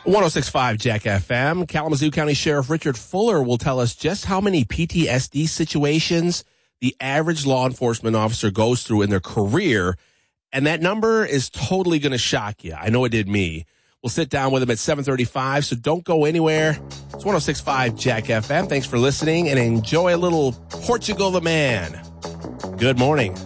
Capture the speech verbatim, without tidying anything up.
one oh six point five Jack F M. Kalamazoo County Sheriff Richard Fuller will tell us just how many P T S D situations the average law enforcement officer goes through in their career. And that number is totally going to shock you. I know it did me. We'll sit down with him at seven thirty-five, so don't go anywhere. It's one oh six point five Jack F M. Thanks for listening, and enjoy a little Portugal the Man. Good morning.